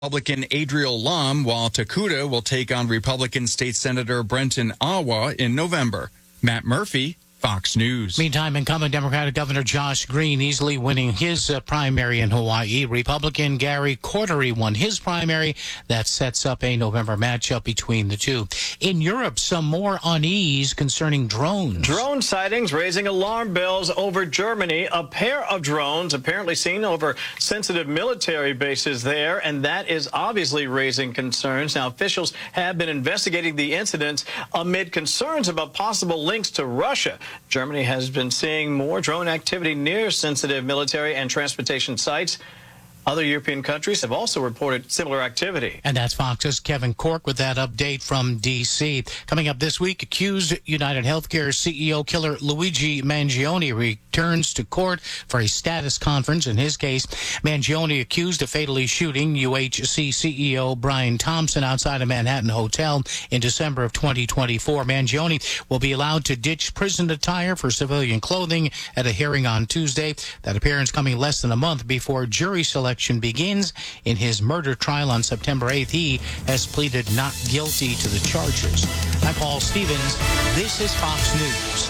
Republican Adriel Lum, while Takuda will take on Republican State Senator Brenton Awa in November. Matt Murphy, Fox News. Meantime, incumbent Democratic Governor Josh Green easily winning his primary in Hawaii. Republican Gary Cordery won his primary. That sets up a November matchup between the two. In Europe, some more unease concerning drones. Drone sightings raising alarm bells over Germany. A pair of drones apparently seen over sensitive military bases there, and that is obviously raising concerns. Now, officials have been investigating the incidents amid concerns about possible links to Russia. Germany has been seeing more drone activity near sensitive military and transportation sites. Other European countries have also reported similar activity. And that's Fox's Kevin Cork with that update from D.C. Coming up this week, accused United Healthcare CEO killer Luigi Mangione returns to court for a status conference. In his case, Mangione accused of fatally shooting UHC CEO Brian Thompson outside a Manhattan hotel in December of 2024. Mangione will be allowed to ditch prison attire for civilian clothing at a hearing on Tuesday. That appearance coming less than a month before jury selection begins. In his murder trial on September 8th, he has pleaded not guilty to the charges. I'm Paul Stevens. This is Fox News.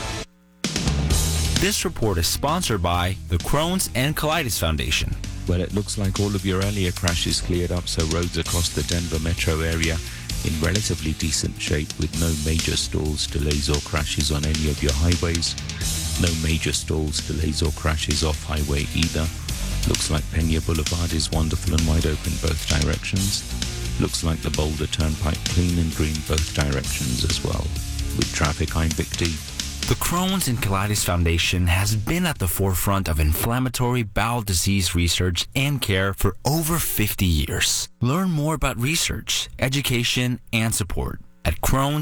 This report is sponsored by the Crohn's and Colitis Foundation. Well, it looks like all of your earlier crashes cleared up, so roads across the Denver metro area in relatively decent shape with no major stalls, delays or crashes on any of your highways. No major stalls, delays or crashes off highway either. Looks like Pena Boulevard is wonderful and wide open both directions. Looks like the Boulder Turnpike clean and green both directions as well. With traffic, I'm Vic D. The Crohn's and Colitis Foundation has been at the forefront of inflammatory bowel disease research and care for over 50 years. Learn more about research, education, and support at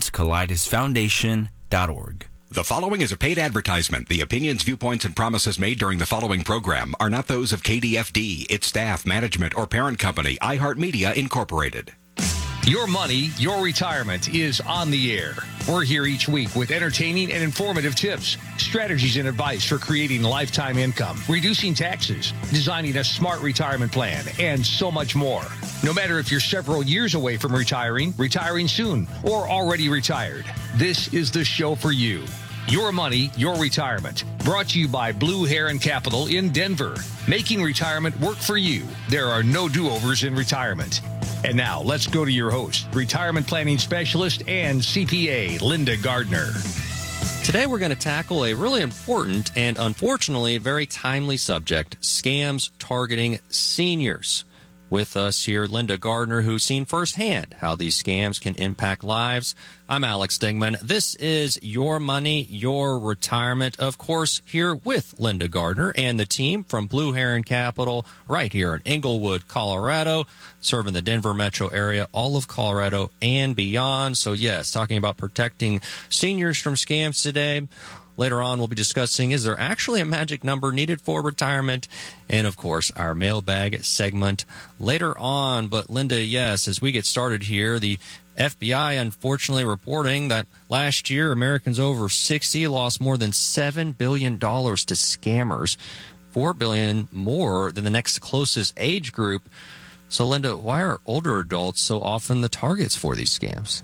Crohn'sColitisFoundation.org. The following is a paid advertisement. The opinions, viewpoints, and promises made during the following program are not those of KDFD, its staff, management, or parent company, iHeartMedia Incorporated. Your money, your retirement is on the air. We're here each week with entertaining and informative tips, strategies and advice for creating lifetime income, reducing taxes, designing a smart retirement plan, and so much more. No matter if you're several years away from retiring, retiring soon, or already retired, this is the show for you. Your money, your retirement. Brought to you by Blue Heron Capital in Denver. Making retirement work for you. There are no do-overs in retirement. And now, let's go to your host, retirement planning specialist and CPA, Linda Gardner. Today, we're going to tackle a really important and, unfortunately, very timely subject, scams targeting seniors. With us here, Linda Gardner, who's seen firsthand how these scams can impact lives. I'm Alex Dingman. This is Your Money, Your Retirement. Of course, here with Linda Gardner and the team from Blue Heron Capital right here in Englewood, Colorado, serving the Denver metro area, all of Colorado and beyond. So, yes, talking about protecting seniors from scams today. Later on, we'll be discussing, is there actually a magic number needed for retirement? And, of course, our mailbag segment later on. But, Linda, yes, as we get started here, the FBI unfortunately reporting that last year, Americans over 60 lost more than $7 billion to scammers, $4 billion more than the next closest age group. So, Linda, why are older adults so often the targets for these scams?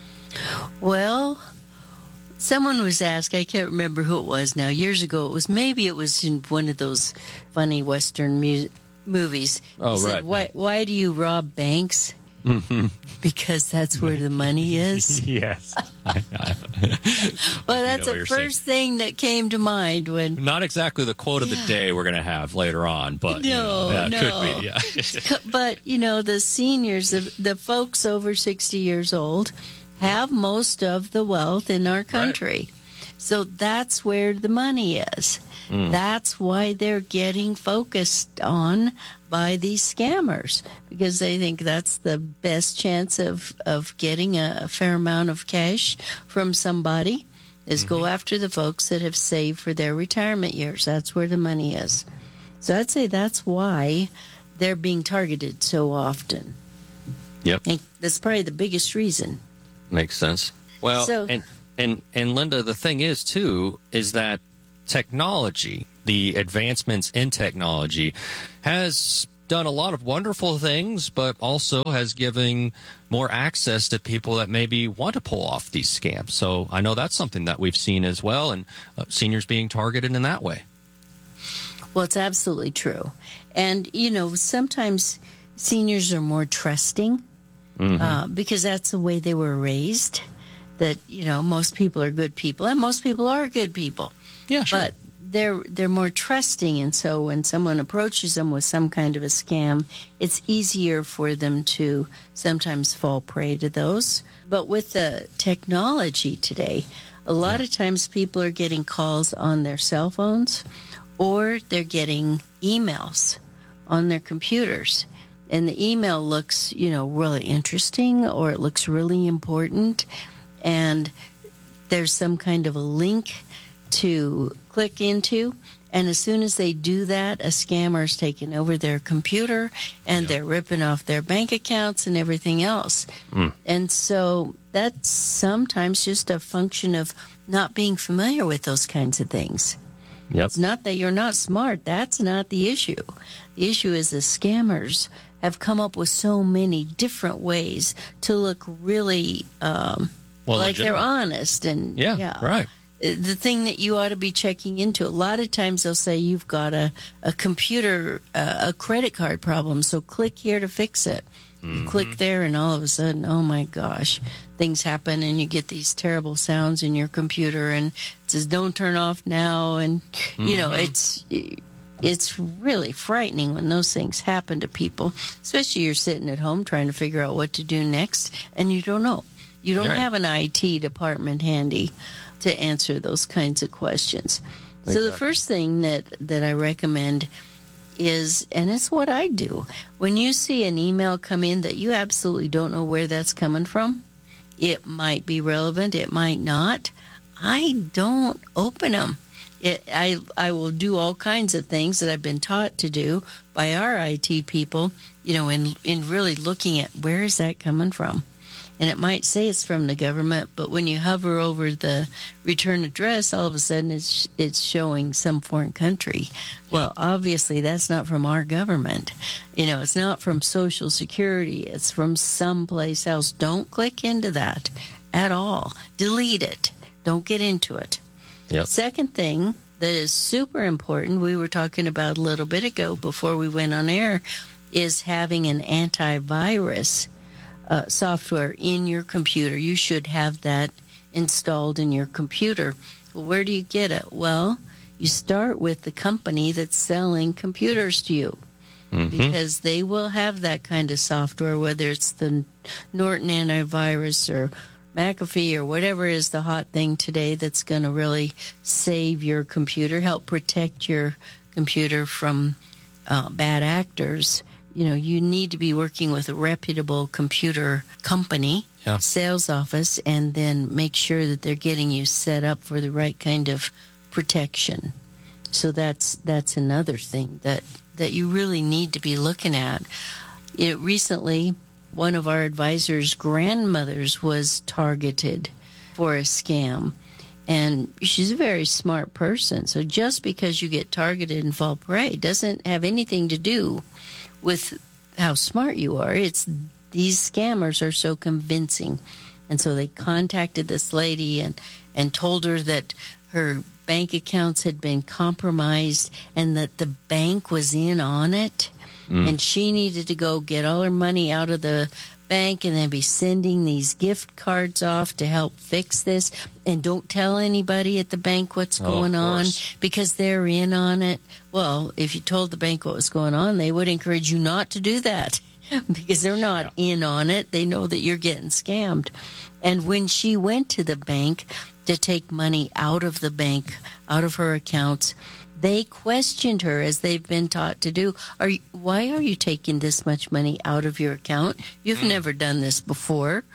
Well, someone was asked, I can't remember who it was now, years ago, it was in one of those funny Western movies. Oh, he right. Said, why do you rob banks? Mm-hmm. Because that's where the money is. Yes. Well, that's the first thing that came to mind when... Not exactly the quote of the day we're going to have later on, but no. Could be, yeah. But, the seniors, the folks over 60 years old, have most of the wealth in our country. Right. So that's where the money is. That's why they're getting focused on by these scammers, because they think that's the best chance of getting a fair amount of cash from somebody is go after the folks that have saved for their retirement years. That's where the money is. So I'd say that's why they're being targeted so often. Yep. And that's probably the biggest reason. Makes sense. Well, and Linda, the thing is, too, is that technology, the advancements in technology, has done a lot of wonderful things, but also has given more access to people that maybe want to pull off these scams. So I know that's something that we've seen as well, and seniors being targeted in that way. Well, it's absolutely true. And, sometimes seniors are more trusting because that's the way they were raised, that, most people are good people, and most people are good people. Yeah, sure. But they're more trusting, and so when someone approaches them with some kind of a scam, it's easier for them to sometimes fall prey to those. But with the technology today, a lot of times people are getting calls on their cell phones, or they're getting emails on their computers. And the email looks, really interesting, or it looks really important, and there's some kind of a link to click into, and as soon as they do that, a scammer's taking over their computer, and they're ripping off their bank accounts and everything else. And so that's sometimes just a function of not being familiar with those kinds of things. Yep. It's not that you're not smart. That's not the issue. The issue is the scammers have come up with so many different ways to look really like legitimate. they're honest. And right. The thing that you ought to be checking into, a lot of times they'll say you've got a computer, a credit card problem, so click here to fix it. You click there, and all of a sudden, oh my gosh, things happen, and you get these terrible sounds in your computer, and it says, don't turn off now. And, it's really frightening when those things happen to people, especially you're sitting at home trying to figure out what to do next, and you don't know. You don't have an IT department handy to answer those kinds of questions. Exactly. So the first thing that I recommend is, and it's what I do, when you see an email come in that you absolutely don't know where that's coming from, it might be relevant, it might not, I don't open them. I will do all kinds of things that I've been taught to do by our IT people, in really looking at where is that coming from. And it might say it's from the government, but when you hover over the return address, all of a sudden it's showing some foreign country. Well, obviously that's not from our government. It's not from Social Security. It's from someplace else. Don't click into that at all. Delete it. Don't get into it. Yep. Second thing that is super important, we were talking about a little bit ago before we went on air, is having an antivirus software in your computer. You should have that installed in your computer. Well, where do you get it? Well, you start with the company that's selling computers to you, because they will have that kind of software, whether it's the Norton antivirus or McAfee or whatever is the hot thing today that's going to really save your computer, help protect your computer from bad actors. You need to be working with a reputable computer company, sales office, and then make sure that they're getting you set up for the right kind of protection. So that's another thing that you really need to be looking at. Recently, one of our advisors' grandmothers was targeted for a scam. And she's a very smart person. So just because you get targeted and fall prey doesn't have anything to do with how smart you are. It's these scammers are so convincing. And so they contacted this lady and told her that her bank accounts had been compromised and that the bank was in on it. And she needed to go get all her money out of the bank and then be sending these gift cards off to help fix this. And don't tell anybody at the bank what's going on because they're in on it. Well, if you told the bank what was going on, they would encourage you not to do that because they're not in on it. They know that you're getting scammed. And when she went to the bank to take money out of the bank, out of her accounts, they questioned her, as they've been taught to do. Why are you taking this much money out of your account? You've never done this before.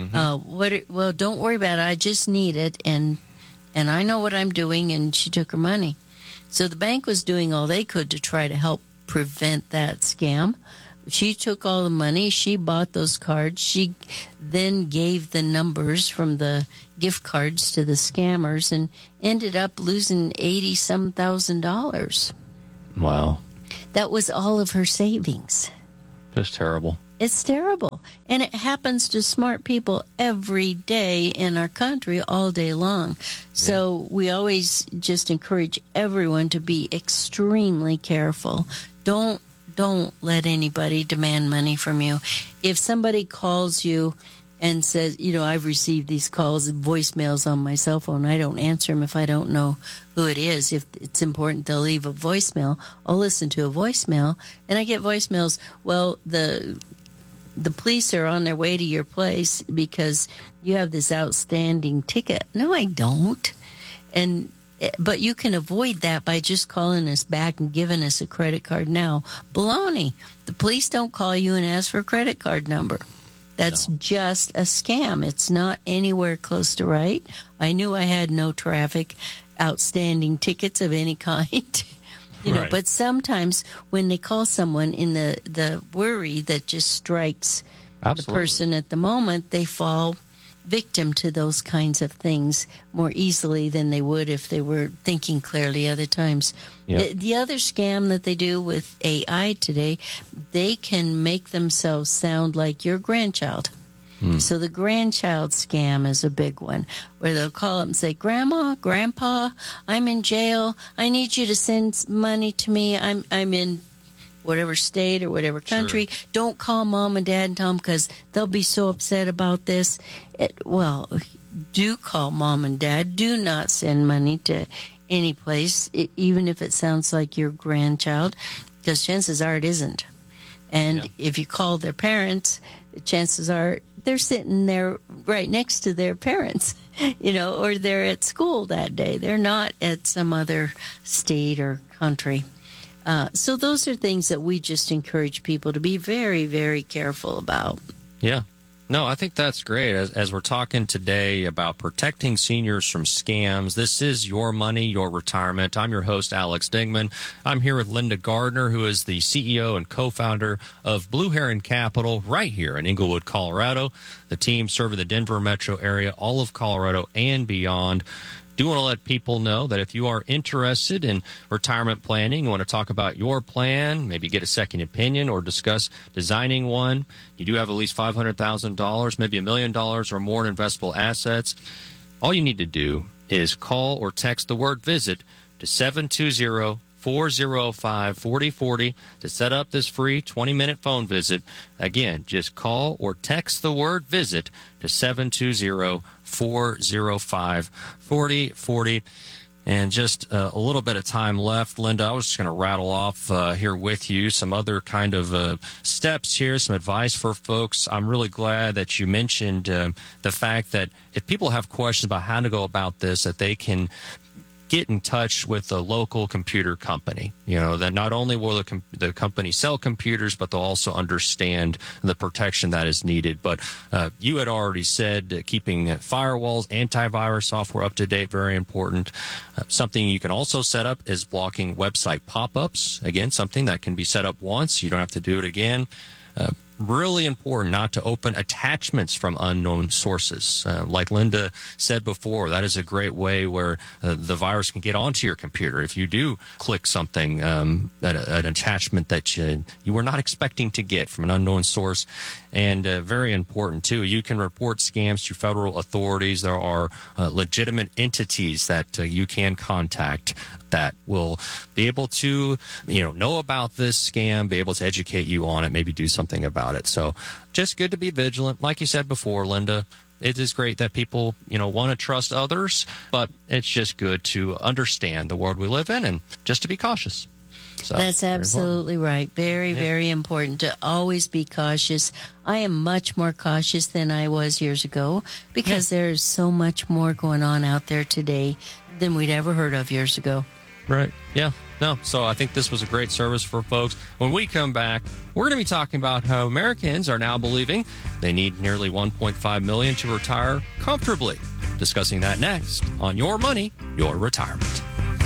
Well, don't worry about it. I just need it, and I know what I'm doing. And she took her money. So the bank was doing all they could to try to help prevent that scam. She took all the money. She bought those cards. She then gave the numbers from the gift cards to the scammers and ended up losing $80,000. Wow. That was all of her savings. Just terrible. It's terrible. And it happens to smart people every day in our country, all day long. So we always just encourage everyone to be extremely careful. Don't let anybody demand money from you. If somebody calls you and says, I've received these calls, voicemails on my cell phone, I don't answer them if I don't know who it is. If it's important, they'll leave a voicemail. I'll listen to a voicemail, and I get voicemails, well, the police are on their way to your place because you have this outstanding ticket. No, I don't. But you can avoid that by just calling us back and giving us a credit card now. Baloney. The police don't call you and ask for a credit card number. That's just a scam. It's not anywhere close to right. I knew I had no traffic outstanding tickets of any kind. Right. But sometimes when they call someone in the worry that just strikes the person at the moment, they fall victim to those kinds of things more easily than they would if they were thinking clearly other times. Yep. The other scam that they do with AI today, they can make themselves sound like your grandchild. So the grandchild scam is a big one, where they'll call up and say, Grandma, Grandpa, I'm in jail. I need you to send money to me. I'm in whatever state or whatever country. Sure. Don't call Mom and Dad and tell them because they'll be so upset about this. Do call Mom and Dad. Do not send money to any place, even if it sounds like your grandchild, because chances are it isn't. And if you call their parents, chances are they're sitting there right next to their parents, or they're at school that day. They're not at some other state or country. So those are things that we just encourage people to be very, very careful about. Yeah. No, I think that's great. As we're talking today about protecting seniors from scams, this is Your Money, Your Retirement. I'm your host, Alex Dingman. I'm here with Linda Gardner, who is the CEO and co-founder of Blue Heron Capital right here in Englewood, Colorado. The team serving the Denver metro area, all of Colorado and beyond. Do want to let people know that if you are interested in retirement planning, you want to talk about your plan, maybe get a second opinion or discuss designing one, you do have at least $500,000, maybe $1 million or more in investable assets, all you need to do is call or text the word VISIT to 720-405-4040 to set up this free 20-minute phone visit. Again, just call or text the word VISIT to 720-405-4040. And just a little bit of time left. Linda, I was just going to rattle off here with you some other kind of steps here, some advice for folks. I'm really glad that you mentioned the fact that if people have questions about how to go about this, that they can get in touch with a local computer company. That not only will the company sell computers, but they'll also understand the protection that is needed. But you had already said keeping firewalls, antivirus software up to date, very important. Something you can also set up is blocking website pop-ups. Again, something that can be set up once. You don't have to do it again. Really important not to open attachments from unknown sources. Like Linda said before, that is a great way where the virus can get onto your computer. If you do click something, an attachment that you were not expecting to get from an unknown source. And very important, too, you can report scams to federal authorities. There are legitimate entities that you can contact that will be able to, know about this scam, be able to educate you on it, maybe do something about it. So just good to be vigilant. Like you said before, Linda, it is great that people, want to trust others, but it's just good to understand the world we live in and just to be cautious. So, that's absolutely right. Very, very important to always be cautious. I am much more cautious than I was years ago because there's so much more going on out there today than we'd ever heard of years ago. Right. Yeah. No. So I think this was a great service for folks. When we come back, we're going to be talking about how Americans are now believing they need nearly $1.5 million to retire comfortably. Discussing that next on Your Money, Your Retirement.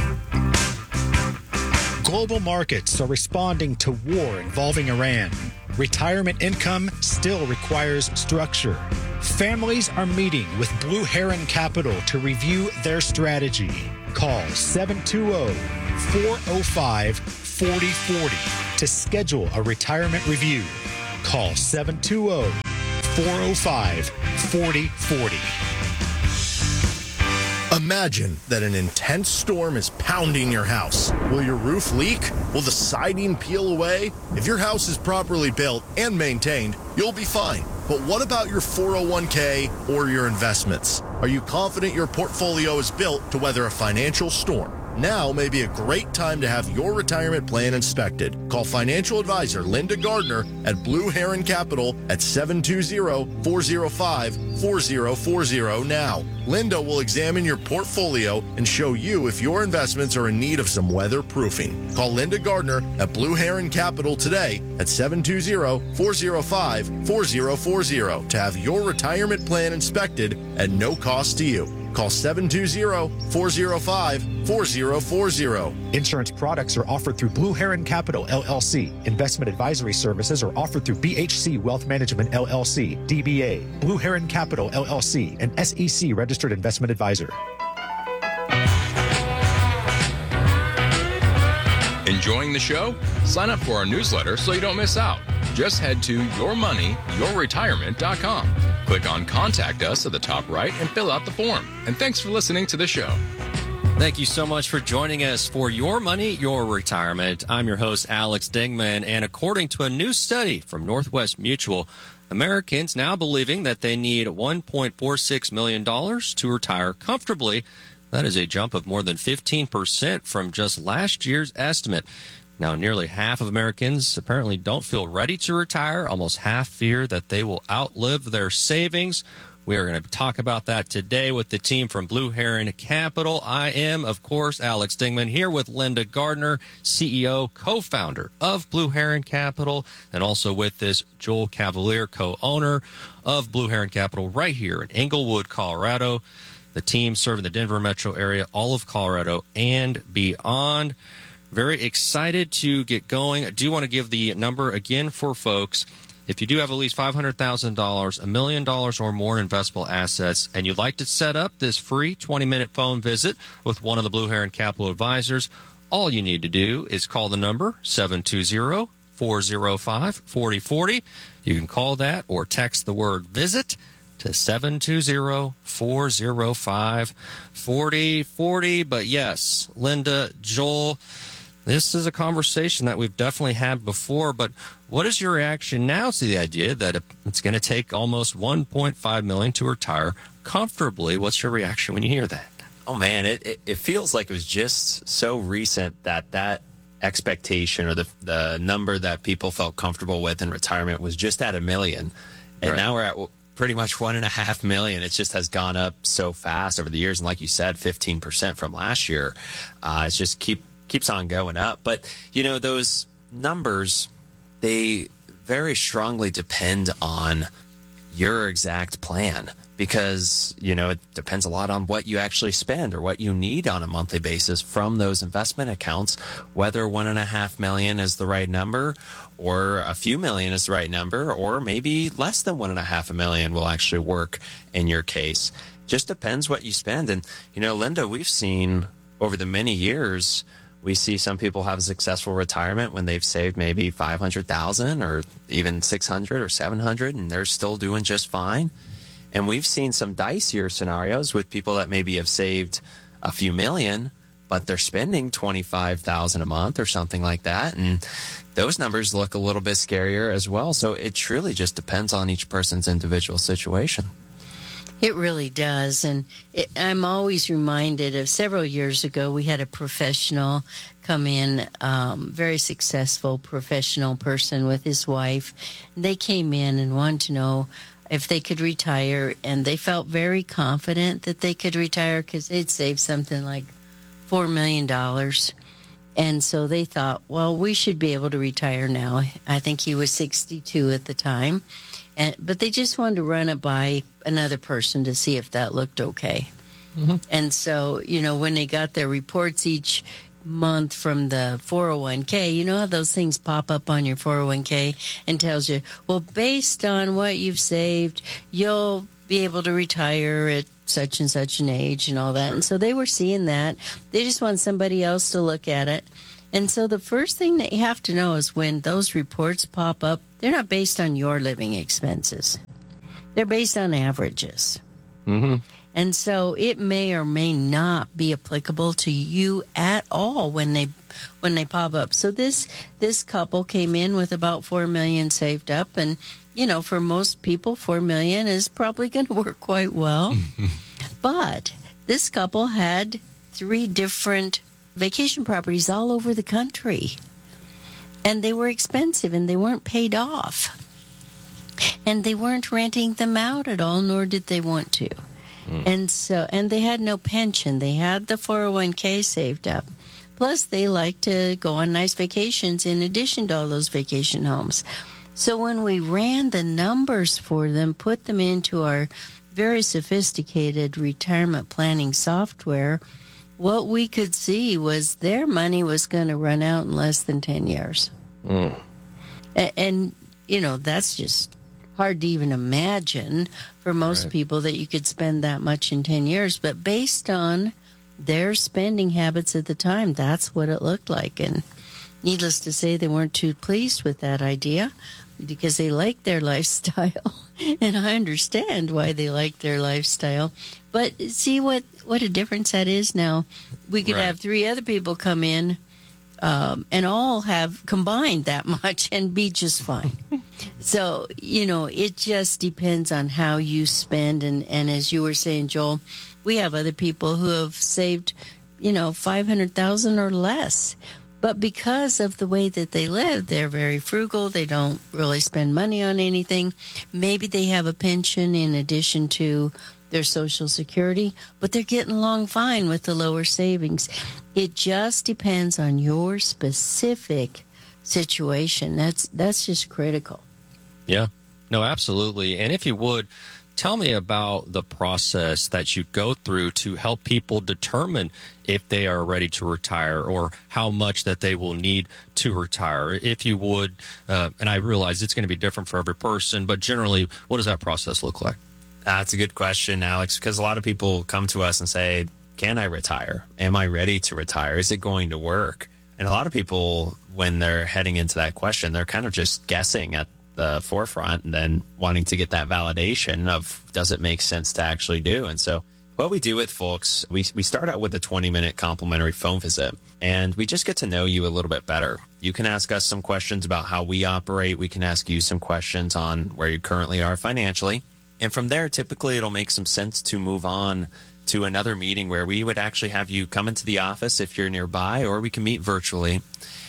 Global markets are responding to war involving Iran. Retirement income still requires structure. Families are meeting with Blue Heron Capital to review their strategy. Call 720-405-4040 4040 to schedule a retirement review. Call 720-405-4040. Imagine that an intense storm is pounding your house. Will your roof leak? Will the siding peel away? If your house is properly built and maintained, you'll be fine. But what about your 401k or your investments? Are you confident your portfolio is built to weather a financial storm? Now may be a great time to have your retirement plan inspected. Call financial advisor Linda Gardner at Blue Heron Capital at 720-405-4040 now. Linda will examine your portfolio and show you if your investments are in need of some weatherproofing. Call Linda Gardner at Blue Heron Capital today at 720-405-4040 to have your retirement plan inspected at no cost to you. Call 720-405-4040. Insurance products are offered through Blue Heron Capital, LLC. Investment advisory services are offered through BHC Wealth Management, LLC, DBA. Blue Heron Capital, LLC, an SEC registered investment advisor. Enjoying the show? Sign up for our newsletter so you don't miss out. Just head to yourmoneyyourretirement.com. Click on Contact Us at the top right and fill out the form. And thanks for listening to the show. Thank you so much for joining us for Your Money, Your Retirement. I'm your host, Alex Dingman, and according to a new study from Northwest Mutual, Americans now believing that they need $1.46 million to retire comfortably. That is a jump of more than 15% from just last year's estimate. Now, nearly half of Americans apparently don't feel ready to retire. Almost half fear that they will outlive their savings. We are going to talk about that today with the team from Blue Heron Capital. I am, of course, Alex Dingman, here with Linda Gardner, CEO, co-founder of Blue Heron Capital, and also with this Joel Cavalier, co-owner of Blue Heron Capital right here in Englewood, Colorado. The team serving the Denver metro area, all of Colorado, and beyond. Very excited to get going. I do want to give the number again for folks. If you do have at least $500,000, $1 million or more in investable assets, and you'd like to set up this free 20-minute phone visit with one of the Blue Heron Capital advisors, all you need to do is call the number 720-405-4040. You can call that or text the word visit to 720-405-4040. But yes, Linda, Joel, this is a conversation that we've definitely had before, but what is your reaction now to the idea that it's going to take almost $1.5 million to retire comfortably? What's your reaction when you hear that? Oh, man, it feels like it was just so recent that expectation or the number that people felt comfortable with in retirement was just at $1 million. And right now we're at pretty much $1.5 million. It just has gone up so fast over the years. And like you said, 15% from last year. It's just keeps on going up. But, you know, those numbers, they very strongly depend on your exact plan because, you know, it depends a lot on what you actually spend or what you need on a monthly basis from those investment accounts, whether $1.5 million is the right number or a few million is the right number, or maybe less than $1.5 million will actually work in your case. Just depends what you spend. And, you know, Linda, we've seen over the many years, we see some people have a successful retirement when they've saved maybe $500,000 or even $600 or $700, and they're still doing just fine. And we've seen some dicier scenarios with people that maybe have saved a few million, but they're spending $25,000 a month or something like that. And those numbers look a little bit scarier as well. So it truly just depends on each person's individual situation. It really does. And I'm always reminded of several years ago, we had a professional come in, very successful professional person with his wife. They came in and wanted to know if they could retire, and they felt very confident that they could retire because they'd saved something like $4 million. And so they thought, well, we should be able to retire now. I think he was 62 at the time. But they just wanted to run it by another person to see if that looked okay. Mm-hmm. And so, you know, when they got their reports each month from the 401k, you know how those things pop up on your 401k and tells you, well, based on what you've saved, you'll be able to retire at such and such an age and all that. And so they were seeing that. They just want somebody else to look at it. And so the first thing that you have to know is when those reports pop up, they're not based on your living expenses. They're based on averages. Mm-hmm. And so it may or may not be applicable to you at all when they pop up. So this couple came in with about $4 million saved up, and for most people, $4 million is probably going to work quite well. But this couple had 3 different vacation properties all over the country, and they were expensive, and they weren't paid off, and they weren't renting them out at all, nor did they want to. And they had no pension. They had the 401k saved up. Plus, they like to go on nice vacations in addition to all those vacation homes. So when we ran the numbers for them, put them into our very sophisticated retirement planning software, what we could see was their money was going to run out in less than 10 years. And that's just hard to even imagine for most people that you could spend that much in 10 years. But based on their spending habits at the time, that's what it looked like. And needless to say, they weren't too pleased with that idea because they liked their lifestyle. And I understand why they liked their lifestyle. But see what a difference that is now. We could have 3 other people come in and all have combined that much and be just fine. So, it just depends on how you spend. And as you were saying, Joel, we have other people who have saved, $500,000 or less. But because of the way that they live, they're very frugal. They don't really spend money on anything. Maybe they have a pension in addition to their Social Security, but they're getting along fine with the lower savings. It just depends on your specific situation. That's just critical. Yeah, no, absolutely. And if you would, tell me about the process that you go through to help people determine if they are ready to retire or how much that they will need to retire. If you would, and I realize it's going to be different for every person, but generally, what does that process look like? That's a good question, Alex, because a lot of people come to us and say, can I retire? Am I ready to retire? Is it going to work? And a lot of people, when they're heading into that question, they're kind of just guessing at the forefront and then wanting to get that validation of, does it make sense to actually do? And so what we do with folks, we start out with a 20-minute complimentary phone visit, and we just get to know you a little bit better. You can ask us some questions about how we operate. We can ask you some questions on where you currently are financially. And from there, typically it'll make some sense to move on to another meeting where we would actually have you come into the office if you're nearby, or we can meet virtually.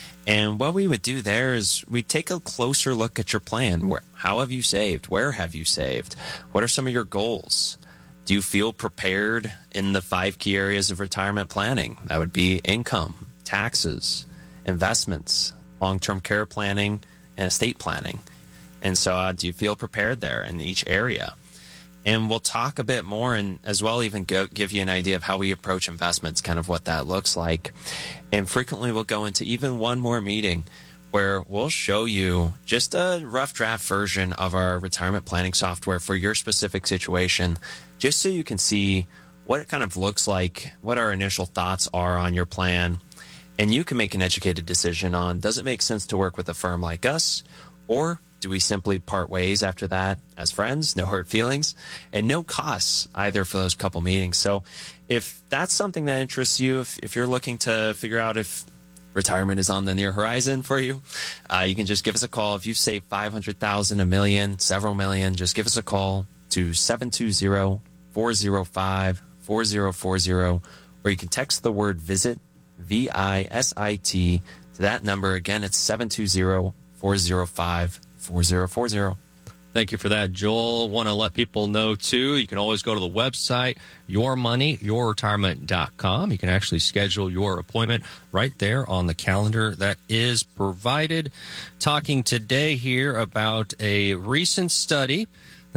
And what we would do there is we take a closer look at your plan. How have you saved? Where have you saved? What are some of your goals? Do you feel prepared in the 5 key areas of retirement planning? That would be income, taxes, investments, long-term care planning, and estate planning. And so do you feel prepared there in each area? And we'll talk a bit more and as well even give you an idea of how we approach investments, kind of what that looks like. And frequently we'll go into even one more meeting where we'll show you just a rough draft version of our retirement planning software for your specific situation, just so you can see what it kind of looks like, what our initial thoughts are on your plan. And you can make an educated decision on, does it make sense to work with a firm like us, or do we simply part ways after that as friends? No hurt feelings and no costs either for those couple meetings. So if that's something that interests you, if you're looking to figure out if retirement is on the near horizon for you, you can just give us a call. If you've saved 500,000, $1 million, several million, just give us a call to 720-405-4040, or you can text the word VISIT, VISIT, to that number. Again, it's 720-405-4040. Thank you for that, Joel. Want to let people know, too, you can always go to the website, yourmoneyyourretirement.com. You can actually schedule your appointment right there on the calendar that is provided. Talking today here about a recent study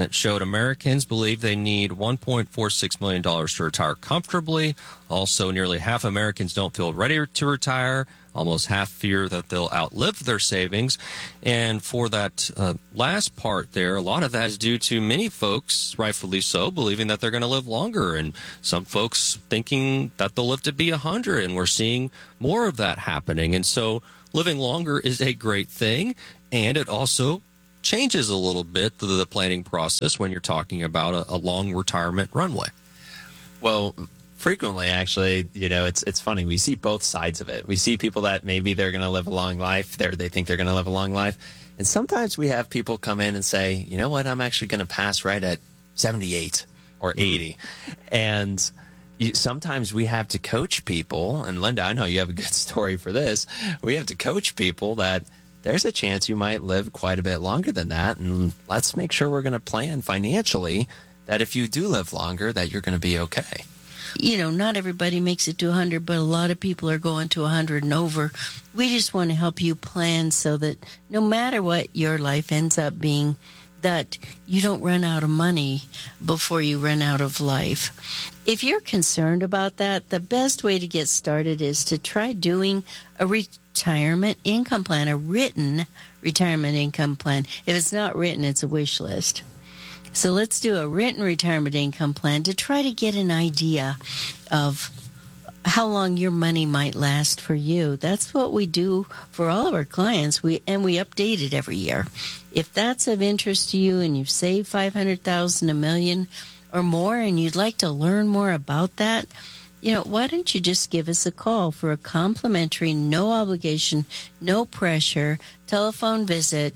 that showed Americans believe they need $1.46 million to retire comfortably. Also, nearly half Americans don't feel ready to retire. Almost half fear that they'll outlive their savings. And for that last part there, a lot of that is due to many folks, rightfully so, believing that they're going to live longer. And some folks thinking that they'll live to be 100. And we're seeing more of that happening. And so living longer is a great thing. And it also changes a little bit the planning process when you're talking about a long retirement runway. Well, frequently, actually, it's funny. We see both sides of it. We see people that maybe they're going to live a long life. They think they're going to live a long life. And sometimes we have people come in and say, you know what, I'm actually going to pass right at 78 or 80. And sometimes we have to coach people. And Linda, I know you have a good story for this. We have to coach people that there's a chance you might live quite a bit longer than that. And let's make sure we're going to plan financially that if you do live longer, that you're going to be okay. Not everybody makes it to 100, but a lot of people are going to 100 and over. We just want to help you plan so that no matter what your life ends up being, that you don't run out of money before you run out of life. If you're concerned about that, the best way to get started is to try doing a retirement income plan, a written retirement income plan. If it's not written, it's a wish list. So let's do a written retirement income plan to try to get an idea of how long your money might last for you. That's what we do for all of our clients. We update it every year. If that's of interest to you and you've saved $500,000, $1 million or more, and you'd like to learn more about that, why don't you just give us a call for a complimentary, no obligation, no pressure telephone visit,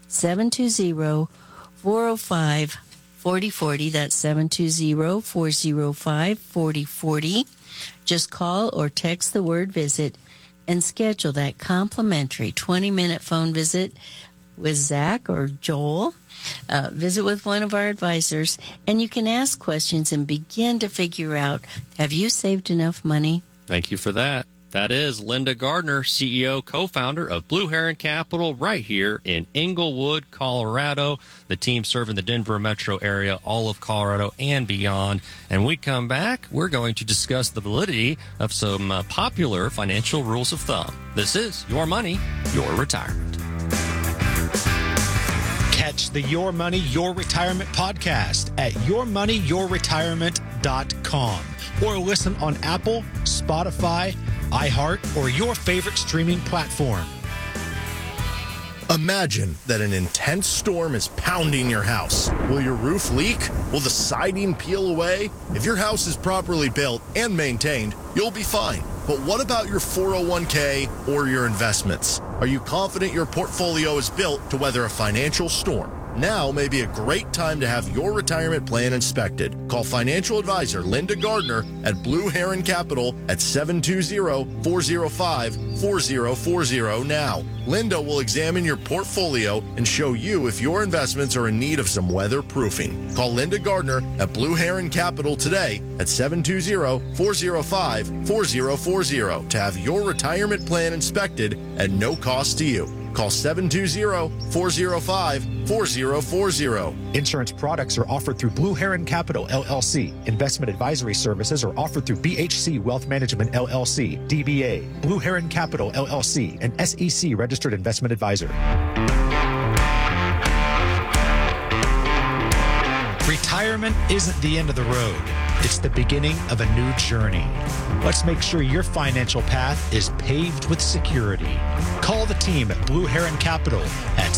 720-405-4040. That's 720-405-4040. Just call or text the word visit and schedule that complimentary 20-minute phone visit with Zach or Joel. Visit with one of our advisors, and you can ask questions and begin to figure out, have you saved enough money? Thank you for that. That is Linda Gardner, CEO, co-founder of Blue Heron Capital, right here in Englewood, Colorado. The team serving the Denver metro area, all of Colorado and beyond. And when we come back, we're going to discuss the validity of some popular financial rules of thumb. This is Your Money, Your Retirement. Catch the Your Money, Your Retirement podcast at yourmoneyyourretirement.com or listen on Apple, Spotify, iHeart, or your favorite streaming platform. Imagine that an intense storm is pounding your house. Will your roof leak? Will the siding peel away? If your house is properly built and maintained, you'll be fine. But what about your 401k or your investments? Are you confident your portfolio is built to weather a financial storm? Now may be a great time to have your retirement plan inspected. Call financial advisor Linda Gardner at Blue Heron Capital at 720-405-4040 now. Linda will examine your portfolio and show you if your investments are in need of some weatherproofing. Call Linda Gardner at Blue Heron Capital today at 720-405-4040 to have your retirement plan inspected at no cost to you. Call 720-405-4040. Insurance products are offered through Blue Heron Capital, LLC. Investment advisory services are offered through BHC Wealth Management, LLC, DBA. Blue Heron Capital, LLC, an SEC registered investment advisor. Retirement isn't the end of the road. It's the beginning of a new journey. Let's make sure your financial path is paved with security. Call the team at Blue Heron Capital at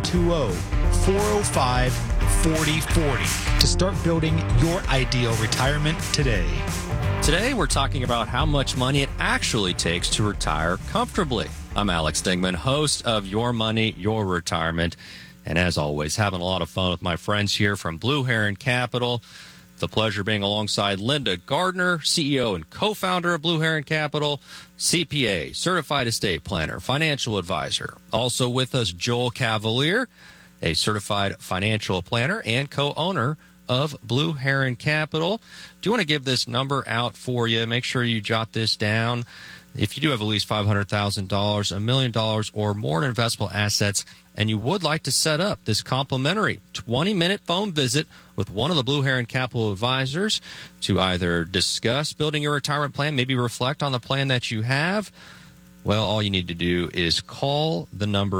720-405-4040 to start building your ideal retirement today. Today, we're talking about how much money it actually takes to retire comfortably. I'm Alex Dingman, host of Your Money, Your Retirement. And as always, having a lot of fun with my friends here from Blue Heron Capital. It's a pleasure being alongside Linda Gardner, CEO and co-founder of Blue Heron Capital, CPA, certified estate planner, financial advisor. Also with us, Joel Cavalier, a certified financial planner and co-owner of Blue Heron Capital. Do you want to give this number out for you? Make sure you jot this down. If you do have at least $500,000, $1 million or more in investable assets, and you would like to set up this complimentary 20-minute phone visit with one of the Blue Heron Capital advisors to either discuss building your retirement plan, maybe reflect on the plan that you have, well, all you need to do is call the number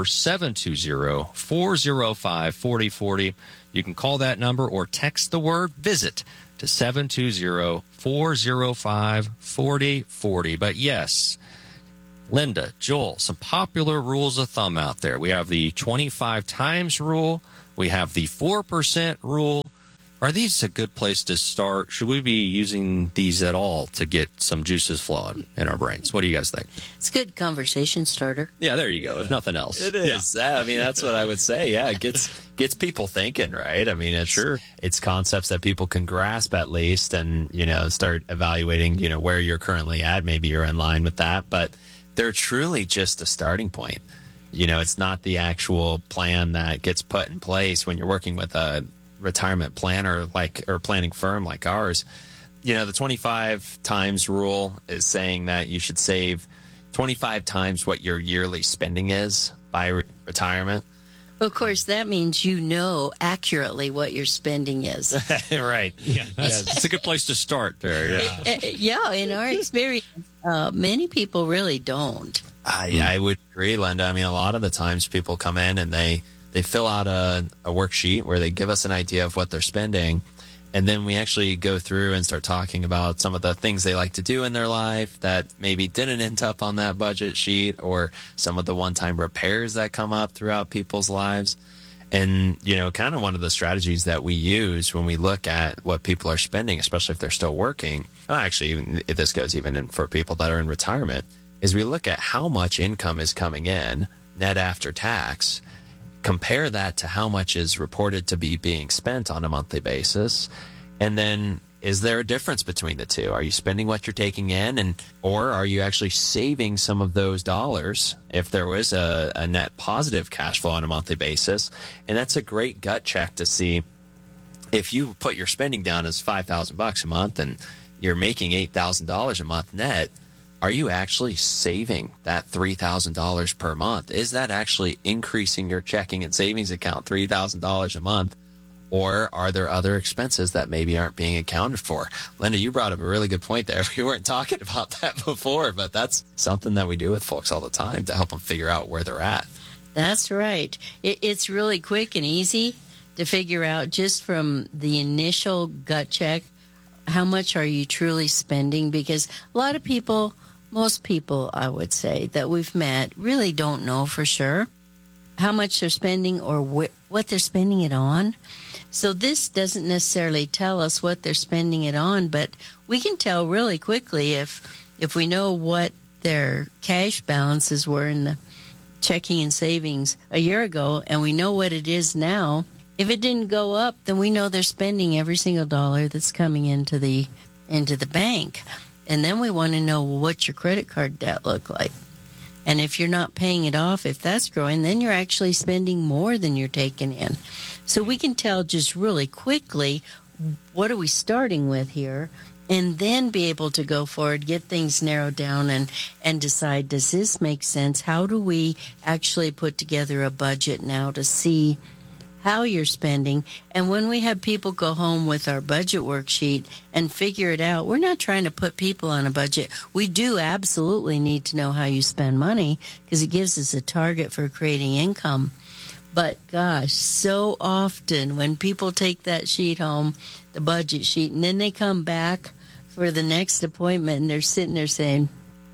720-405-4040. You can call that number or text the word visit to 720-405-4040. But yes, Linda, Joel, some popular rules of thumb out there. We have the 25 times rule. We have the 4% rule. Are these a good place to start? Should we be using these at all to get some juices flowing in our brains? What do you guys think? It's a good conversation starter. Yeah, there you go. If nothing else. It is. Yeah. I mean, that's what I would say. Yeah, it gets people thinking, right? I mean, it's concepts that people can grasp at least and, start evaluating, where you're currently at. Maybe you're in line with that, but they're truly just a starting point. It's not the actual plan that gets put in place when you're working with a retirement planner or planning firm like ours. The 25 times rule is saying that you should save 25 times what your yearly spending is by retirement. Of course, that means accurately what your spending is. Right. Yeah, it's a good place to start there. Yeah, in our experience, many people really don't. I would agree, Linda. I mean, a lot of the times people come in and they fill out a worksheet where they give us an idea of what they're spending. And then we actually go through and start talking about some of the things they like to do in their life that maybe didn't end up on that budget sheet, or some of the one-time repairs that come up throughout people's lives. And, kind of one of the strategies that we use when we look at what people are spending, especially if they're still working, actually, this goes even for people that are in retirement, is we look at how much income is coming in, net after tax, compare that to how much is reported to be being spent on a monthly basis. And then, is there a difference between the two? Are you spending what you're taking in, or are you actually saving some of those dollars if there was a net positive cash flow on a monthly basis? And that's a great gut check to see if you put your spending down as $5,000 a month and you're making $8,000 a month net. Are you actually saving that $3,000 per month? Is that actually increasing your checking and savings account $3,000 a month? Or are there other expenses that maybe aren't being accounted for? Linda, you brought up a really good point there. We weren't talking about that before, but that's something that we do with folks all the time to help them figure out where they're at. That's right. It's really quick and easy to figure out just from the initial gut check, how much are you truly spending? Because a lot of people, most people, I would say, that we've met really don't know for sure how much they're spending or what they're spending it on. So this doesn't necessarily tell us what they're spending it on, but we can tell really quickly if we know what their cash balances were in the checking and savings a year ago, and we know what it is now. If it didn't go up, then we know they're spending every single dollar that's coming into the bank. And then we want to know what your credit card debt look like. And if you're not paying it off, if that's growing, then you're actually spending more than you're taking in. So we can tell just really quickly, what are we starting with here? And then be able to go forward, get things narrowed down and decide, does this make sense? How do we actually put together a budget now to see how you're spending? And when we have people go home with our budget worksheet and figure it out, we're not trying to put people on a budget. We do absolutely need to know how you spend money because it gives us a target for creating income. But gosh, so often when people take that sheet home, the budget sheet, and then they come back for the next appointment and they're sitting there saying,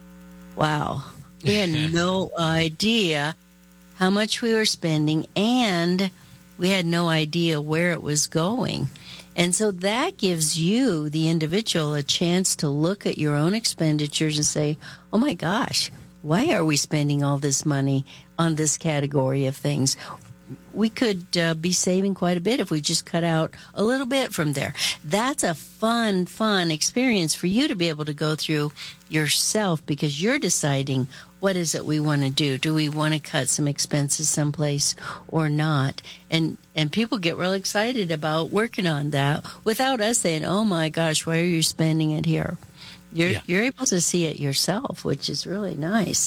wow, we had no idea how much we were spending, and we had no idea where it was going. And so that gives you, the individual, a chance to look at your own expenditures and say, oh my gosh, why are we spending all this money on this category of things? We could be saving quite a bit if we just cut out a little bit from there. That's a fun experience for you to be able to go through yourself, because you're deciding, what is it we want to do? Do we want to cut some expenses someplace or not? And people get real excited about working on that without us saying, oh my gosh, why are you spending it here? You're able to see it yourself, which is really nice.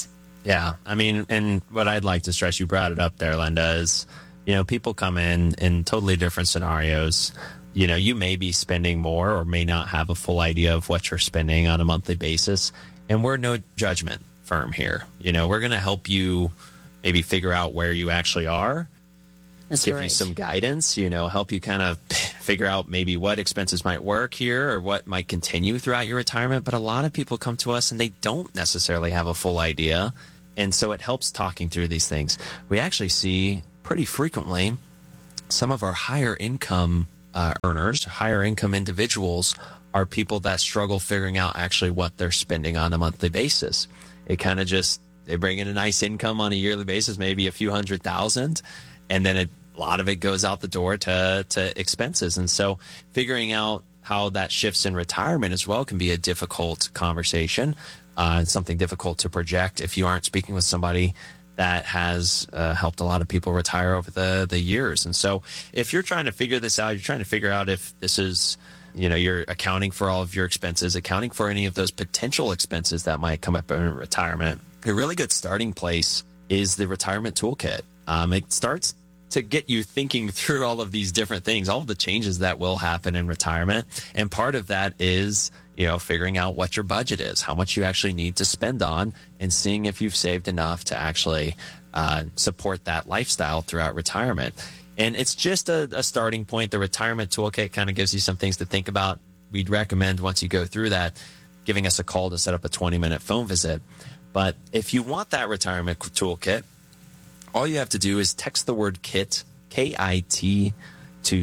Yeah, I mean, and what I'd like to stress, you brought it up there, Linda, is, people come in totally different scenarios. You may be spending more or may not have a full idea of what you're spending on a monthly basis. And we're no judgment firm here. We're going to help you maybe figure out where you actually are. That's give right. you some guidance, help you kind of figure out maybe what expenses might work here or what might continue throughout your retirement. But a lot of people come to us and they don't necessarily have a full idea. And so it helps talking through these things. We actually see pretty frequently some of our higher income earners, higher income individuals are people that struggle figuring out actually what they're spending on a monthly basis. It kind of they bring in a nice income on a yearly basis, maybe a few $100,000, and then a lot of it goes out the door to expenses. And so figuring out how that shifts in retirement as well can be a difficult conversation. Something difficult to project if you aren't speaking with somebody that has helped a lot of people retire over the years. And so if you're trying to figure this out, you're trying to figure out if this is, you're accounting for all of your expenses, accounting for any of those potential expenses that might come up in retirement. A really good starting place is the retirement toolkit. It starts to get you thinking through all of these different things, all of the changes that will happen in retirement. And part of that is figuring out what your budget is, how much you actually need to spend on, and seeing if you've saved enough to actually support that lifestyle throughout retirement. And it's just a starting point. The retirement toolkit kind of gives you some things to think about. We'd recommend once you go through that, giving us a call to set up a 20-minute phone visit. But if you want that retirement toolkit, all you have to do is text the word KIT, K-I-T, to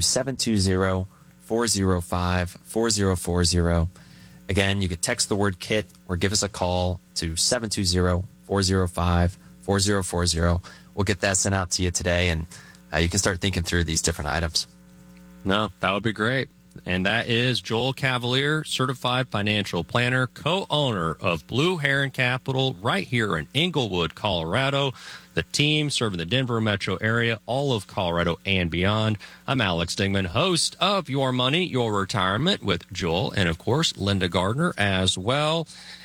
720-405-4040. Again, you could text the word KIT or give us a call to 720-405-4040. We'll get that sent out to you today, and you can start thinking through these different items. No, that would be great. And that is Joel Cavalier, certified financial planner, co-owner of Blue Heron Capital right here in Englewood, Colorado. The team serving the Denver metro area, all of Colorado and beyond. I'm Alex Dingman, host of Your Money, Your Retirement with Joel and, of course, Linda Gardner as well.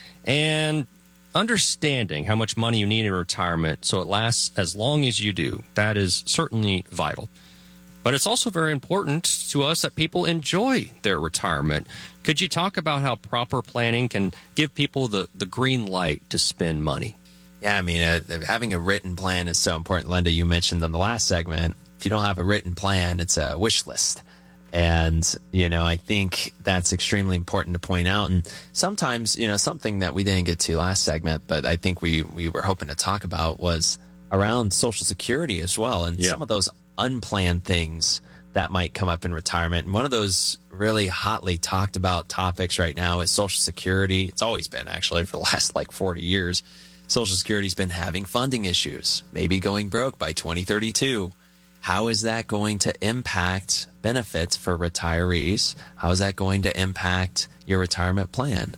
And understanding how much money you need in retirement so it lasts as long as you do, that is certainly vital. But it's also very important to us that people enjoy their retirement. Could you talk about how proper planning can give people the green light to spend money? Yeah, I mean, having a written plan is so important. Linda, you mentioned in the last segment, if you don't have a written plan, it's a wish list. And, I think that's extremely important to point out. And sometimes, something that we didn't get to last segment, but I think we were hoping to talk about was around Social Security as well. And some of those unplanned things that might come up in retirement. And one of those really hotly talked about topics right now is Social Security. It's always been, actually, for the last 40 years. Social Security's been having funding issues, maybe going broke by 2032. How is that going to impact benefits for retirees? How is that going to impact your retirement plan?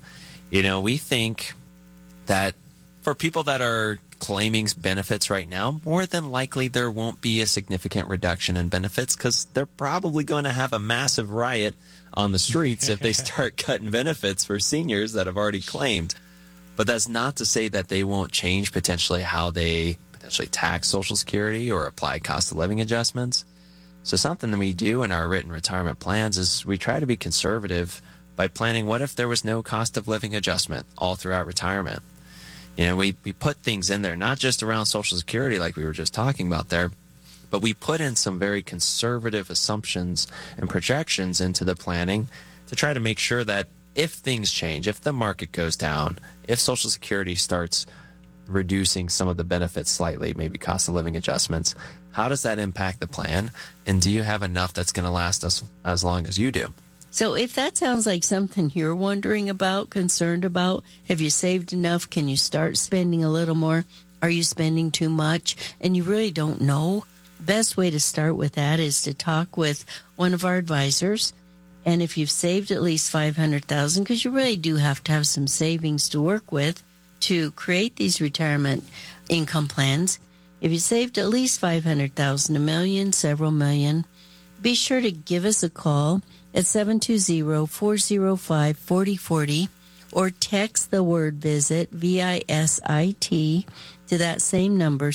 We think that for people that are claiming benefits right now, more than likely there won't be a significant reduction in benefits because they're probably going to have a massive riot on the streets if they start cutting benefits for seniors that have already claimed. But that's not to say that they won't change potentially how they potentially tax Social Security or apply cost of living adjustments. So something that we do in our written retirement plans is we try to be conservative by planning what if there was no cost of living adjustment all throughout retirement. We put things in there, not just around Social Security like we were just talking about there, but we put in some very conservative assumptions and projections into the planning to try to make sure that if things change, if the market goes down, if Social Security starts reducing some of the benefits slightly, maybe cost of living adjustments, how does that impact the plan? And do you have enough that's going to last us as long as you do? So if that sounds like something you're wondering about, concerned about, have you saved enough? Can you start spending a little more? Are you spending too much? And you really don't know? Best way to start with that is to talk with one of our advisors. And if you've saved at least $500,000, because you really do have to have some savings to work with to create these retirement income plans. If you saved at least $500,000, $1 million, several million, be sure to give us a call at 720-405-4040. or text the word VISIT, VISIT, to that same number,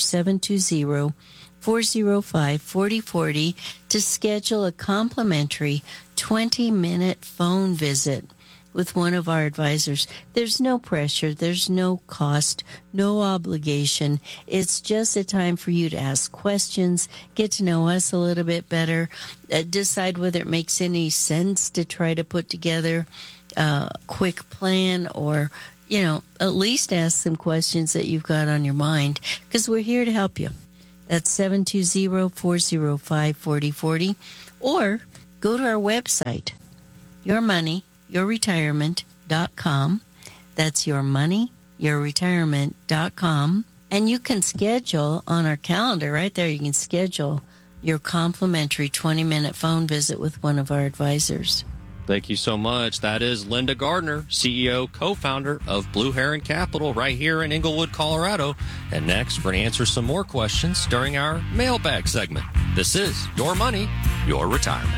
720-405-4040, to schedule a complimentary 20-minute phone visit with one of our advisors. There's no pressure. There's no cost, no obligation. It's just a time for you to ask questions, get to know us a little bit better, decide whether it makes any sense to try to put together a quick plan, or, at least ask some questions that you've got on your mind, because we're here to help you. That's 720-405-4040, or go to our website, yourmoneyyourretirement.com. That's yourmoneyyourretirement.com. And you can schedule on our calendar right there, you can schedule your complimentary 20-minute phone visit with one of our advisors. Thank you so much. That is Linda Gardner, CEO, co-founder of Blue Heron Capital right here in Englewood, Colorado. And next, we're going to answer some more questions during our mailbag segment. This is Your Money, Your Retirement.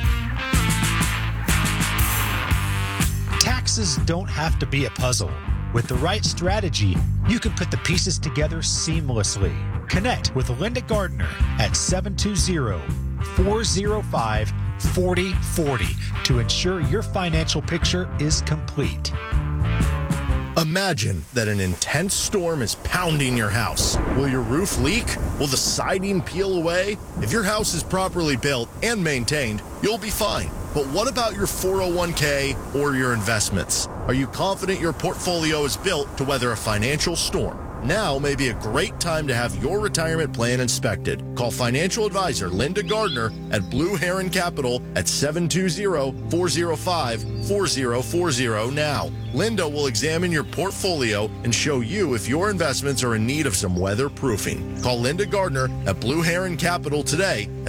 Taxes don't have to be a puzzle. With the right strategy, you can put the pieces together seamlessly. Connect with Linda Gardner at 720-405-4040 to ensure your financial picture is complete. Imagine that an intense storm is pounding your house. Will your roof leak? Will the siding peel away? If your house is properly built and maintained, you'll be fine. But what about your 401k or your investments? Are you confident your portfolio is built to weather a financial storm? Now may be a great time to have your retirement plan inspected. Call financial advisor Linda Gardner at Blue Heron Capital at 720-405-4040 now. Linda will examine your portfolio and show you if your investments are in need of some weatherproofing. Call Linda Gardner at Blue Heron Capital today at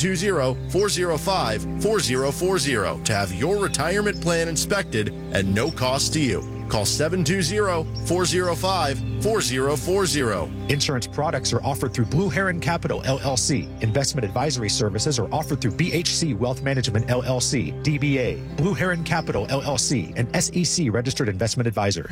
720-405-4040 to have your retirement plan inspected at no cost to you. Call 720-405-4040. Insurance products are offered through Blue Heron Capital, LLC. Investment advisory services are offered through BHC Wealth Management, LLC, DBA. Blue Heron Capital, LLC, an SEC registered investment advisor.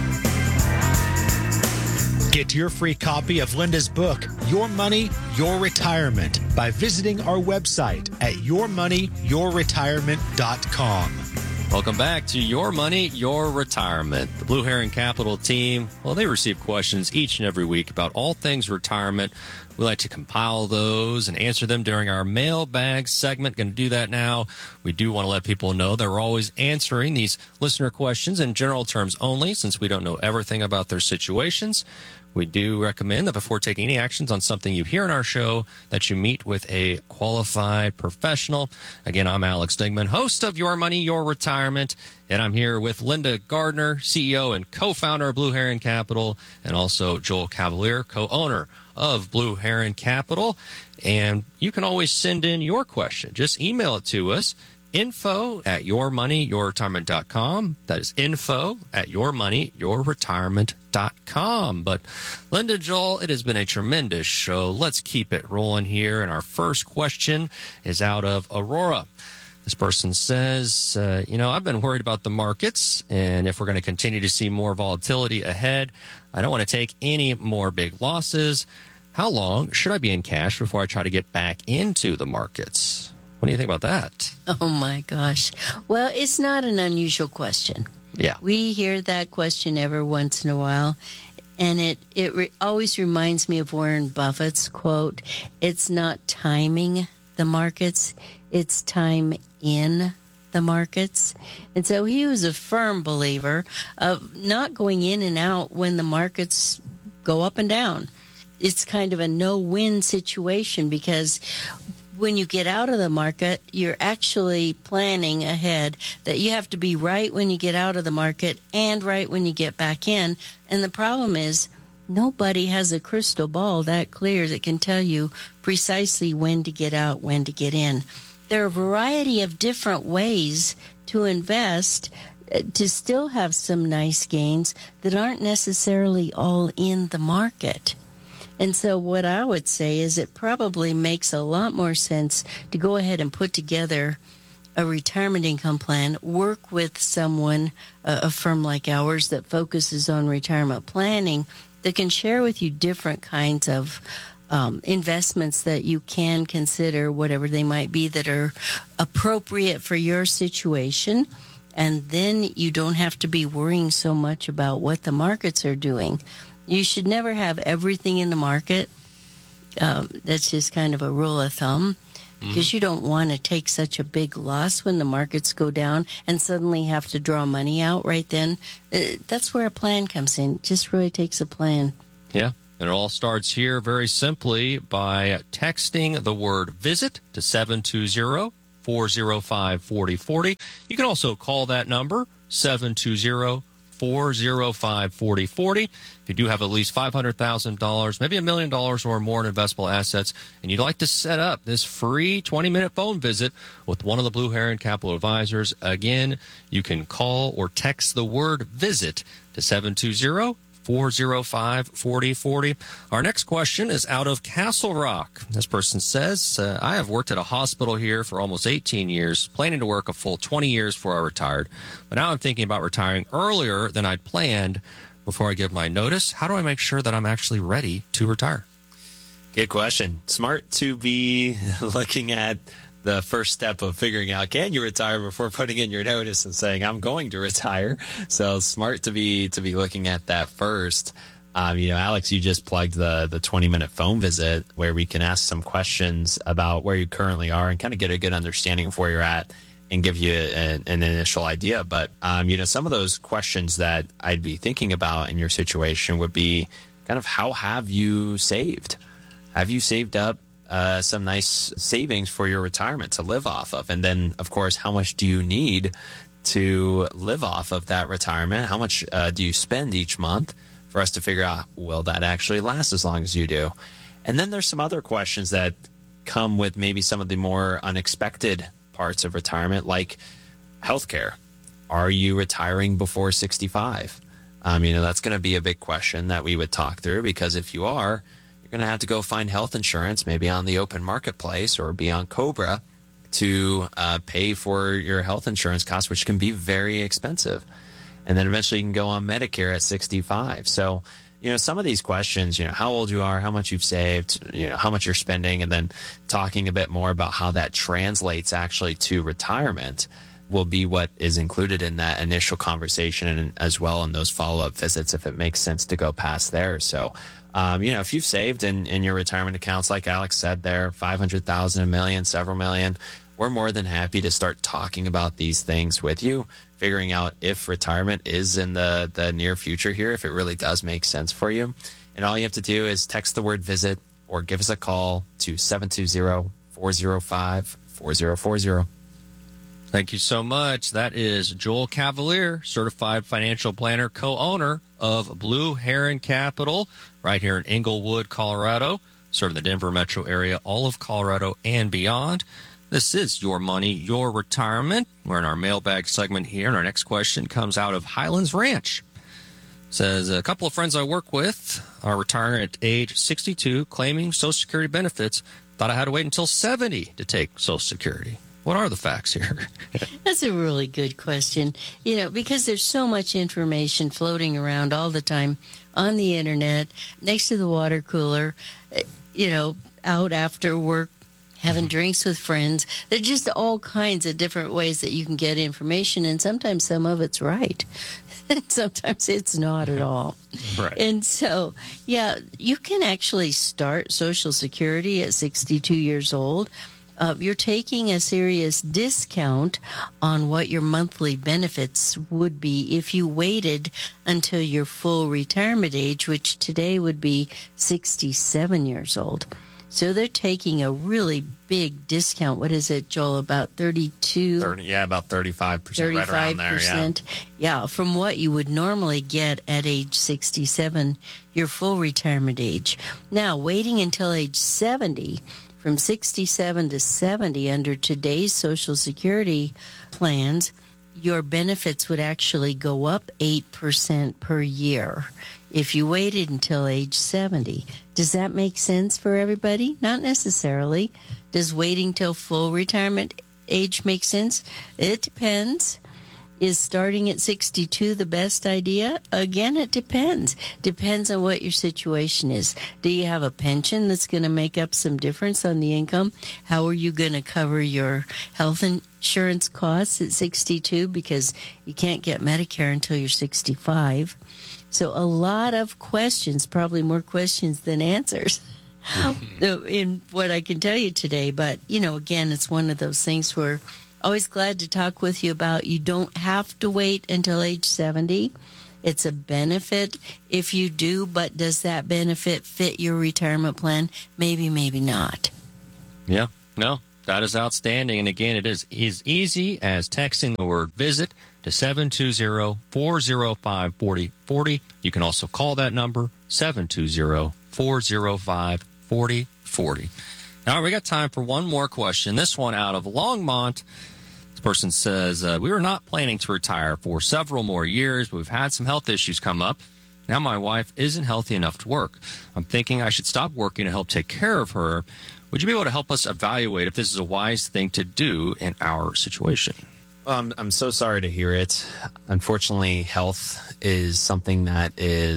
Get your free copy of Linda's book, Your Money, Your Retirement, by visiting our website at yourmoneyyourretirement.com. Welcome back to Your Money, Your Retirement. The Blue Heron Capital team, well, they receive questions each and every week about all things retirement. We like to compile those and answer them during our mailbag segment. Going to do that now. We do want to let people know that we're always answering these listener questions in general terms only, since we don't know everything about their situations. We do recommend that before taking any actions on something you hear in our show, that you meet with a qualified professional. Again, I'm Alex Dingman, host of Your Money, Your Retirement, and I'm here with Linda Gardner, CEO and co-founder of Blue Heron Capital, and also Joel Cavalier, co-owner of Blue Heron Capital. And you can always send in your question. Just email it to us. info@yourmoneyyourretirement.com. That is info@yourmoneyyourretirement.com. But Linda, Joel, it has been a tremendous show. Let's keep it rolling here. And our first question is out of Aurora. This person says, I've been worried about the markets, and if we're going to continue to see more volatility ahead, I don't want to take any more big losses. How long should I be in cash before I try to get back into the markets? What do you think about that? Oh, my gosh. Well, it's not an unusual question. Yeah. We hear that question every once in a while, and it always reminds me of Warren Buffett's quote, "It's not timing the markets, it's time in the markets." And so he was a firm believer of not going in and out when the markets go up and down. It's kind of a no-win situation, because when you get out of the market, you're actually planning ahead that you have to be right when you get out of the market and right when you get back in. And the problem is nobody has a crystal ball that clear that can tell you precisely when to get out, when to get in. There are a variety of different ways to invest to still have some nice gains that aren't necessarily all in the market. And so what I would say is it probably makes a lot more sense to go ahead and put together a retirement income plan, work with someone, a firm like ours that focuses on retirement planning, that can share with you different kinds of investments that you can consider, whatever they might be, that are appropriate for your situation. And then you don't have to be worrying so much about what the markets are doing. You should never have everything in the market. That's just kind of a rule of thumb, because you don't want to take such a big loss when the markets go down and suddenly have to draw money out right then. That's where a plan comes in. It just really takes a plan. Yeah. And it all starts here very simply by texting the word VISIT to 720-405-4040. You can also call that number, 720-405-4040. If you do have at least $500,000, maybe $1 million or more in investable assets, and you'd like to set up this free 20-minute phone visit with one of the Blue Heron Capital Advisors, again, you can call or text the word VISIT to 720-405-4040. Our next question is out of Castle Rock. This person says, I have worked at a hospital here for almost 18 years, planning to work a full 20 years before I retired. But now I'm thinking about retiring earlier than I'd planned before I give my notice. How do I make sure that I'm actually ready to retire? Good question. Smart to be looking at the first step of figuring out, can you retire, before putting in your notice and saying, I'm going to retire. So smart to be looking at that first. Alex, you just plugged the 20-minute phone visit where we can ask some questions about where you currently are and kind of get a good understanding of where you're at and give you an initial idea. But, some of those questions that I'd be thinking about in your situation would be kind of, how have you saved? Have you saved up some nice savings for your retirement to live off of? And then, of course, how much do you need to live off of that retirement? How much do you spend each month for us to figure out, will that actually last as long as you do? And then there's some other questions that come with maybe some of the more unexpected parts of retirement, like healthcare. Are you retiring before 65? That's going to be a big question that we would talk through, because if you are, you're going to have to go find health insurance, maybe on the open marketplace or be on Cobra, to pay for your health insurance costs, which can be very expensive. And then eventually you can go on Medicare at 65. So, some of these questions, how old you are, how much you've saved, how much you're spending, and then talking a bit more about how that translates actually to retirement will be what is included in that initial conversation, and as well in those follow-up visits, if it makes sense to go past there. So, if you've saved in your retirement accounts, like Alex said there, 500,000, $1 million, several million, we're more than happy to start talking about these things with you, figuring out if retirement is in the near future here, if it really does make sense for you. And all you have to do is text the word VISIT or give us a call to 720-405-4040. Thank you so much. That is Joel Cavalier, certified financial planner, co-owner of Blue Heron Capital, right here in Englewood, Colorado, serving the Denver metro area, all of Colorado and beyond. This is Your Money, Your Retirement. We're in our mailbag segment here, and our next question comes out of Highlands Ranch. It says, a couple of friends I work with are retiring at age 62, claiming Social Security benefits. Thought I had to wait until 70 to take Social Security. What are the facts here? That's a really good question. Because there's so much information floating around all the time on the internet, next to the water cooler, out after work, having drinks with friends. There's just all kinds of different ways that you can get information, and sometimes some of it's right. And sometimes it's not at all. Right. And so, you can actually start Social Security at 62 years old. You're taking a serious discount on what your monthly benefits would be if you waited until your full retirement age, which today would be 67 years old. So they're taking a really big discount. What is it, Joel? About 32? 30, about 35%, right around there. Yeah, from what you would normally get at age 67, your full retirement age. Now, waiting until age 70, from 67 to 70 under today's Social Security plans, your benefits would actually go up 8% per year if you waited until age 70. Does that make sense for everybody? Not necessarily. Does waiting till full retirement age makes sense? It depends. Is starting at 62 the best idea? Again, it depends. Depends on what your situation is. Do you have a pension that's going to make up some difference on the income? How are you going to cover your health insurance costs at 62? Because you can't get Medicare until you're 65. So a lot of questions, probably more questions than answers in what I can tell you today. But, again, it's one of those things where always glad to talk with you about. You don't have to wait until age 70. It's a benefit if you do, but does that benefit fit your retirement plan? Maybe, maybe not. Yeah, no, that is outstanding. And again, it is as easy as texting the word visit to 720-405-4040. You can also call that number, 720-405-4040. All right, we got time for one more question. This one out of Longmont. This person says, we were not planning to retire for several more years, but we've had some health issues come up. Now my wife isn't healthy enough to work. I'm thinking I should stop working to help take care of her. Would you be able to help us evaluate if this is a wise thing to do in our situation? I'm so sorry to hear it. Unfortunately, health is something that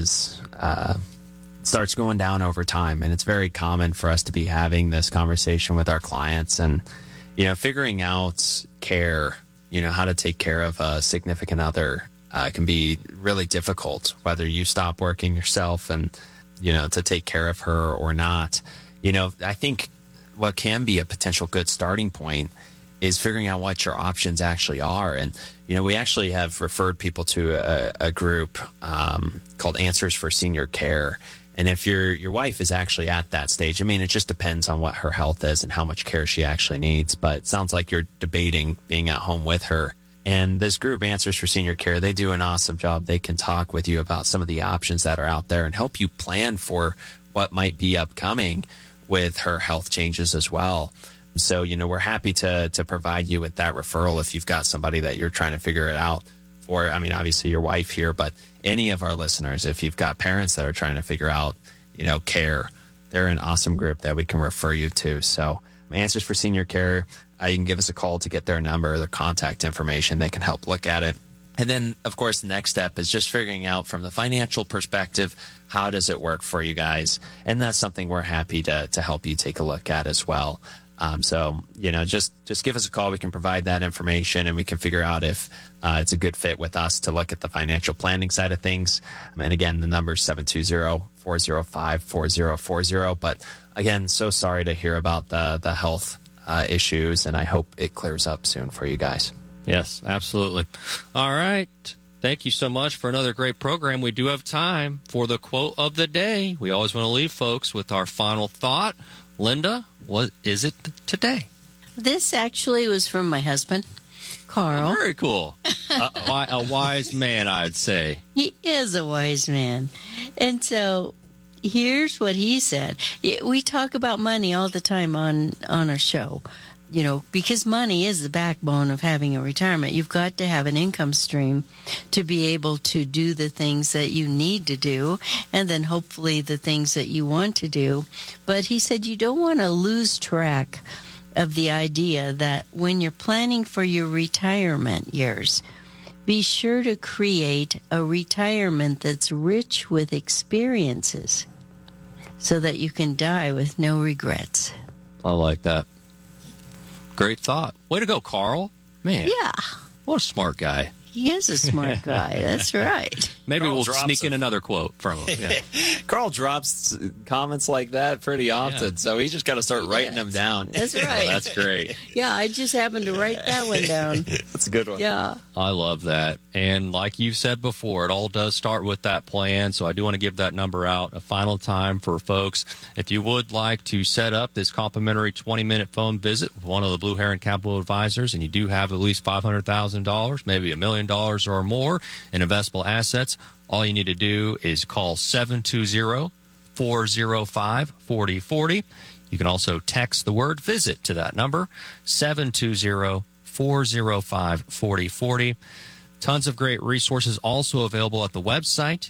starts going down over time, and it's very common for us to be having this conversation with our clients and figuring out care, how to take care of a significant other can be really difficult, whether you stop working yourself and to take care of her or not. I think what can be a potential good starting point is figuring out what your options actually are. And we actually have referred people to a group called Answers for Senior Care. And if your wife is actually at that stage, it just depends on what her health is and how much care she actually needs. But it sounds like you're debating being at home with her. And this group, Answers for Senior Care, they do an awesome job. They can talk with you about some of the options that are out there and help you plan for what might be upcoming with her health changes as well. So, we're happy to provide you with that referral if you've got somebody that you're trying to figure it out for. Obviously your wife here, but any of our listeners, if you've got parents that are trying to figure out, care, they're an awesome group that we can refer you to. So Answers for Senior Care, you can give us a call to get their number, their contact information. They can help look at it. And then, of course, the next step is just figuring out from the financial perspective, how does it work for you guys? And that's something we're happy to help you take a look at as well. So, just give us a call. We can provide that information and we can figure out if it's a good fit with us to look at the financial planning side of things. And again, the number is 720-405-4040. But again, so sorry to hear about the health issues, and I hope it clears up soon for you guys. Yes, absolutely. All right. Thank you so much for another great program. We do have time for the quote of the day. We always want to leave folks with our final thought. Linda, what is it today? This actually was from my husband, Carl. Oh, very cool. A wise man, I'd say. He is a wise man. And so here's what he said. We talk about money all the time on our show, because money is the backbone of having a retirement. You've got to have an income stream to be able to do the things that you need to do, and then hopefully the things that you want to do. But he said you don't want to lose track of the idea that when you're planning for your retirement years, be sure to create a retirement that's rich with experiences so that you can die with no regrets. I like that. Great thought. Way to go, Carl. Man. Yeah. What a smart guy. He is a smart guy. That's right. Maybe we'll sneak in another quote from him. Yeah. Carl drops comments like that pretty often, so he's just got to start writing them down. That's right. That's great. Yeah, I just happened to write that one down. That's a good one. Yeah. I love that. And like you said before, it all does start with that plan. So I do want to give that number out a final time for folks. If you would like to set up this complimentary 20-minute phone visit with one of the Blue Heron Capital Advisors, and you do have at least $500,000, maybe $1 million or more in investable assets, all you need to do is call 720-405-4040. You can also text the word visit to that number, 720-405-4040. Tons of great resources also available at the website,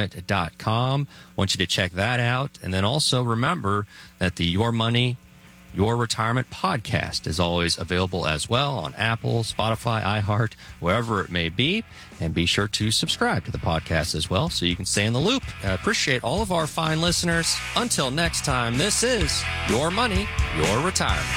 yourmoneyyourretirement.com. I want you to check that out. And then also remember that the Your Money, Your Retirement podcast is always available as well on Apple, Spotify, iHeart, wherever it may be. And be sure to subscribe to the podcast as well so you can stay in the loop. I appreciate all of our fine listeners. Until next time, this is Your Money, Your Retirement.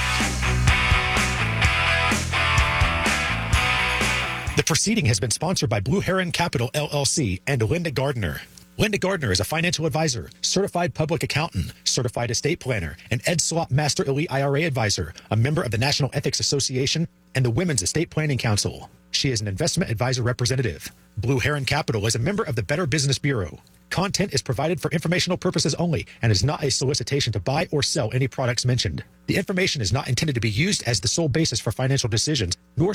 The proceeding has been sponsored by Blue Heron Capital, LLC, and Linda Gardner. Linda Gardner is a financial advisor, certified public accountant, certified estate planner, and Ed Slop Master Elite IRA advisor, a member of the National Ethics Association and the Women's Estate Planning Council. She is an investment advisor representative. Blue Heron Capital is a member of the Better Business Bureau. Content is provided for informational purposes only and is not a solicitation to buy or sell any products mentioned. The information is not intended to be used as the sole basis for financial decisions, nor